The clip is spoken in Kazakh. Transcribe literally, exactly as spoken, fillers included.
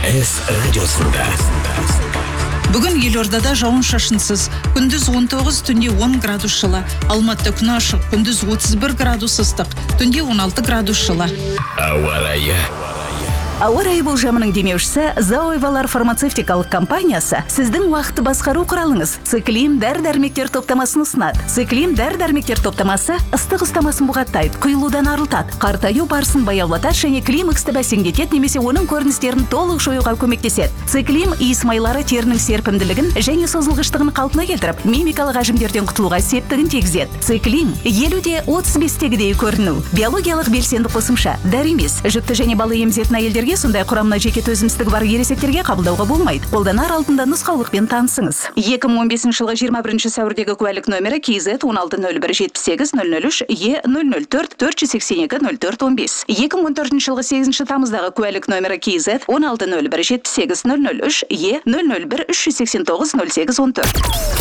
С радиосында. Бүгін елордада жауын шашынсыз, күндіз он тоғыз, түнде он градус жылы. Алматыда күн ашық, күндіз отыз бір градус ыстық, түнде он алты градус жылы. Ауа райы. Ауа райы болжамының демеушісі Заойвалар фармацевтикалық компаниясы сіздің уақытты басқару құралыңыз Циклим дәрі-дәрмектер топтамасын ұсынады. Циклим дәрі-дәрмектер топтамасы ыстық ұстамасын бұғаттайды, құйылудан арылтады, қартаю барысын баяулатады және климаксты бәсеңдетеді немесе оның көріністерін толық жоюға көмектеседі. Циклим иіс майлары терінің серпімділігін және созылғыштығын қалпына келтіріп, мимикалық әжімдерден құтылуға септігін тигізеді. Циклим елуден отыз бестегідей көріну, биологиялық белсенді қосымша, дәрі емес, жүкті және бала емізетін әйелдерге сондай құрамына жеке төзімсіздігі бар ересектерге қабылдауға болмайды. Қолданар алдында нұсқаулықпен танысыңыз. екі мың он бесінші жылғы жиырма бірінші сәуірдегі куәлік нөмірі KZ он алты нөл бір жетпіс сегіз нөл нөл үш Е нөл нөл төрт төрт жүз сексен екі нөл төрт он бес. екі мың он төртінші жылғы сегізінші тамыздағы куәлік нөмірі KZ он алты нөл бір жетпіс сегіз нөл нөл үш Е нөл нөл бір үш жүз сексен тоғыз нөл сегіз он төрт.